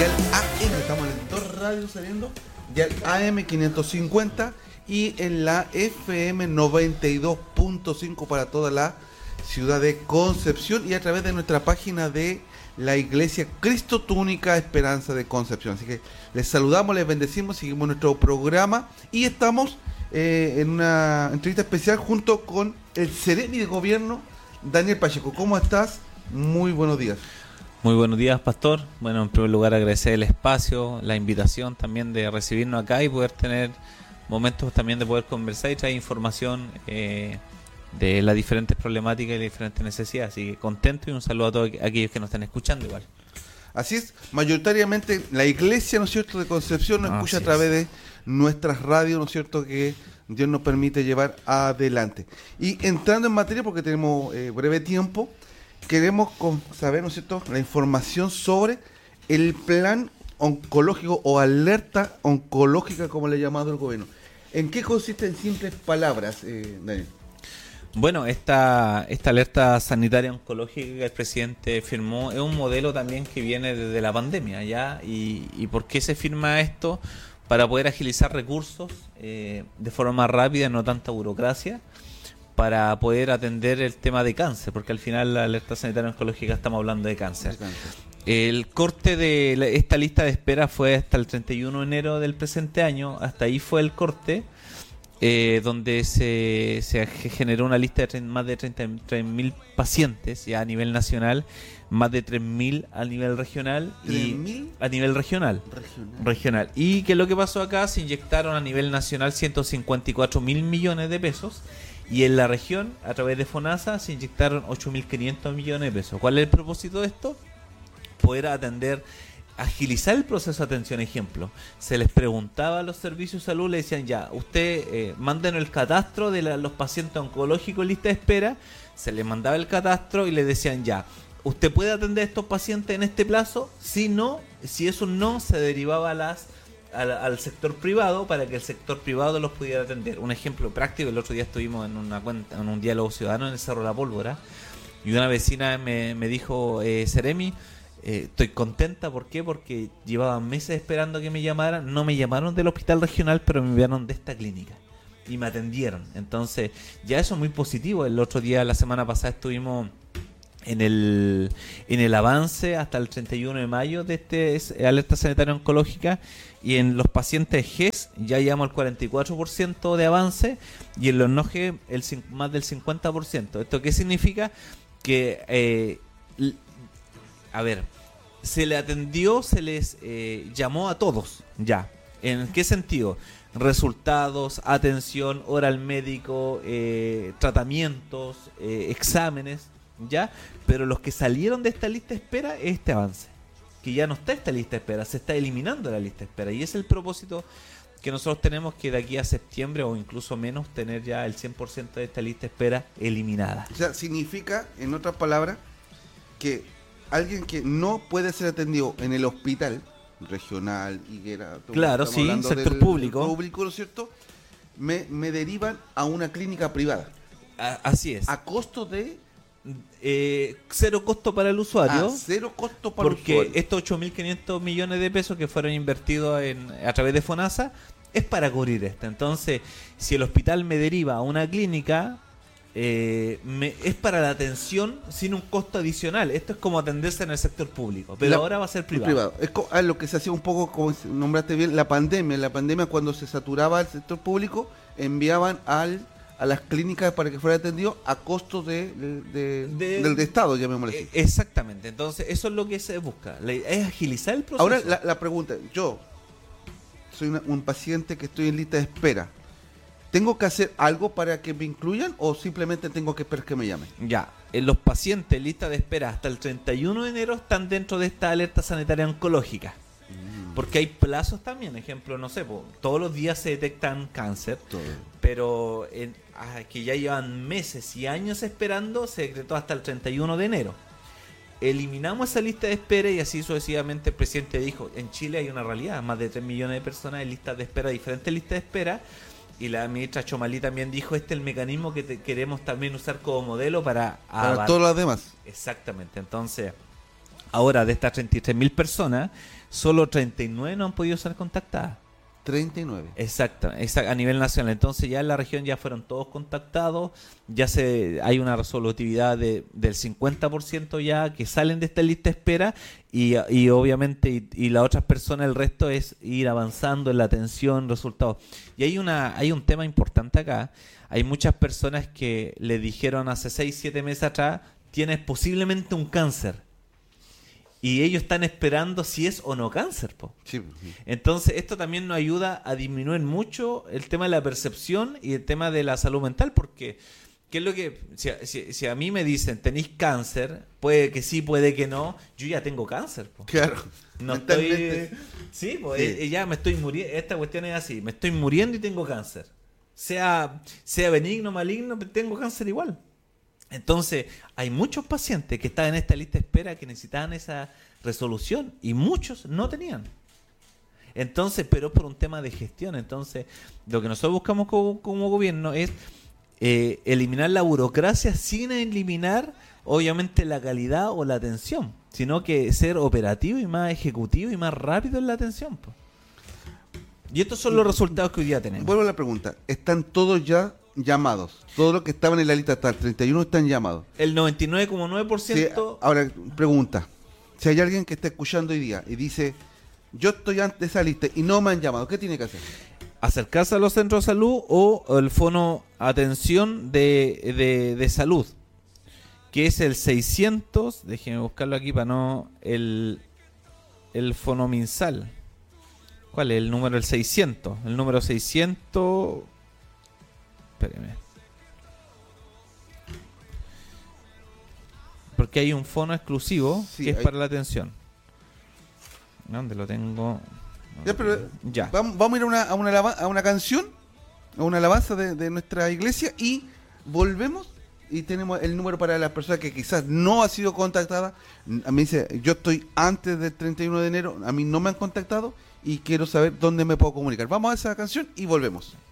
dial AM, estamos en dos radios saliendo, dial AM 550 y en la FM 92.5 para toda la ciudad de Concepción y a través de nuestra página de la Iglesia Cristo Tu Única Esperanza de Concepción. Así que les saludamos, les bendecimos, seguimos nuestro programa y estamos en una entrevista especial junto con el Seremi de Gobierno, Daniel Pacheco. ¿Cómo estás? Muy buenos días. Muy buenos días, pastor. Bueno, en primer lugar agradecer el espacio, la invitación también de recibirnos acá y poder tener momentos también de poder conversar y traer información de las diferentes problemáticas y las diferentes necesidades. Así que contento y un saludo a todos aquellos que nos están escuchando igual. Así es, mayoritariamente la iglesia, ¿no es cierto?, de Concepción nos escucha a través de nuestras radios, ¿no es cierto?, que Dios nos permite llevar adelante. Y entrando en materia, porque tenemos breve tiempo, queremos saber, ¿no es cierto?, la información sobre el plan oncológico o alerta oncológica, como le ha llamado el gobierno. ¿En qué consiste en simples palabras, Daniel? Bueno, esta alerta sanitaria oncológica que el presidente firmó es un modelo también que viene desde la pandemia, ¿ya? ¿Y por qué se firma esto? Para poder agilizar recursos de forma más rápida, no tanta burocracia, para poder atender el tema de cáncer, porque al final la alerta sanitaria oncológica estamos hablando de cáncer. El corte de esta lista de espera fue hasta el 31 de enero del presente año, hasta ahí fue el corte, donde se generó una lista de más de 33.000 pacientes ya a nivel nacional, más de 3.000 a nivel regional. ¿3.000? A nivel regional. Y que lo que pasó acá, se inyectaron a nivel nacional 154.000 millones de pesos y en la región, a través de FONASA, se inyectaron 8.500 millones de pesos. ¿Cuál es el propósito de esto? Poder agilizar el proceso de atención. Ejemplo, se les preguntaba a los servicios de salud, le decían ya, usted manden el catastro de los pacientes oncológicos en lista de espera, se les mandaba el catastro y le decían ya, usted puede atender a estos pacientes en este plazo, si eso no, se derivaba al sector privado para que el sector privado los pudiera atender. Un ejemplo práctico, el otro día estuvimos en un diálogo ciudadano en el Cerro La Pólvora y una vecina me dijo, Seremi, estoy contenta, ¿por qué? Porque llevaban meses esperando que me llamaran, no me llamaron del hospital regional, pero me enviaron de esta clínica y me atendieron. Entonces, ya eso es muy positivo. El otro día, la semana pasada, estuvimos en el avance hasta el 31 de mayo de alerta sanitaria oncológica, y en los pacientes GES ya llevamos el 44% de avance y en los no GES más del 50%. ¿Esto qué significa? Que se le atendió, se les llamó a todos, ya. ¿En qué sentido? Resultados, atención, hora al médico, tratamientos, exámenes, ya. Pero los que salieron de esta lista de espera es este avance, que ya no está esta lista de espera, se está eliminando la lista de espera. Y es el propósito que nosotros tenemos, que de aquí a septiembre o incluso menos, tener ya el 100% de esta lista de espera eliminada. O sea, significa, en otras palabras, que alguien que no puede ser atendido en el hospital regional, Higuera, claro, sí, sector público, ¿no es cierto?, me derivan a una clínica privada. Así es. A costo de cero costo para el usuario. Cero costo para el usuario. Porque estos 8.500 millones de pesos que fueron invertidos a través de FONASA es para cubrir esto. Entonces, si el hospital me deriva a una clínica, es para la atención sin un costo adicional. Esto es como atenderse en el sector público, pero ahora va a ser privado. Es lo que se hacía un poco, como nombraste bien, la pandemia. La pandemia, cuando se saturaba el sector público, enviaban a las clínicas para que fuera atendido a costo del Estado, llamémosle así. Exactamente. Entonces, eso es lo que se busca, es agilizar el proceso. Ahora, la pregunta, yo soy un paciente que estoy en lista de espera. ¿Tengo que hacer algo para que me incluyan o simplemente tengo que esperar que me llamen? Ya, los pacientes en lista de espera hasta el 31 de enero están dentro de esta alerta sanitaria oncológica. Porque hay plazos también, ejemplo, no sé, todos los días se detectan cáncer, pero que ya llevan meses y años esperando, se decretó hasta el 31 de enero. Eliminamos esa lista de espera y así sucesivamente. El presidente dijo, en Chile hay una realidad, más de 3 millones de personas en listas de espera, diferentes listas de espera. Y la ministra Chomalí también dijo, este es el mecanismo que queremos también usar como modelo para todas las demás. Exactamente. Entonces, ahora de estas 33.000 personas, solo 39 no han podido ser contactadas. 39. Exacto, a nivel nacional. Entonces ya en la región ya fueron todos contactados, ya hay una resolutividad del 50% ya que salen de esta lista de espera y obviamente y las otras personas, el resto es ir avanzando en la atención, resultados. Y hay un tema importante acá. Hay muchas personas que le dijeron hace 6-7 meses atrás, tienes posiblemente un cáncer. Y ellos están esperando si es o no cáncer, po. Sí. Entonces, esto también nos ayuda a disminuir mucho el tema de la percepción y el tema de la salud mental, porque ¿qué es lo que si a mí me dicen tenéis cáncer, puede que sí, puede que no, yo ya tengo cáncer, po. Claro. No estoy, sí, pues Sí. ya me estoy muriendo, esta cuestión es así, me estoy muriendo y tengo cáncer. Sea benigno, maligno, tengo cáncer igual. Entonces, hay muchos pacientes que estaban en esta lista de espera que necesitaban esa resolución y muchos no tenían. Entonces, pero por un tema de gestión. Entonces, lo que nosotros buscamos como gobierno es eliminar la burocracia sin eliminar, obviamente, la calidad o la atención, sino que ser operativo y más ejecutivo y más rápido en la atención, po. Y estos son los resultados que hoy día tenemos. Vuelvo a la pregunta. ¿Están todos ya llamados? Todos los que estaban en la lista hasta el 31 están llamados. El 99,9%... Sí, ahora, pregunta. Si hay alguien que está escuchando hoy día y dice, yo estoy ante de esa lista y no me han llamado, ¿qué tiene que hacer? Acercarse a los centros de salud o el fono atención de salud, que es el 600, déjenme buscarlo aquí para no, el fono MinSal. ¿Cuál es el número? El 600. El número 600... Espéreme. Porque hay un fono exclusivo Sí, que es hay... para la atención. ¿Dónde lo tengo? Ya, pero Ya. Vamos a ir a una canción, a una alabanza de nuestra iglesia y volvemos y tenemos el número para las personas que quizás no ha sido contactada. A mí dice, yo estoy antes del 31 de enero, a mí no me han contactado y quiero saber dónde me puedo comunicar. Vamos a esa canción y volvemos.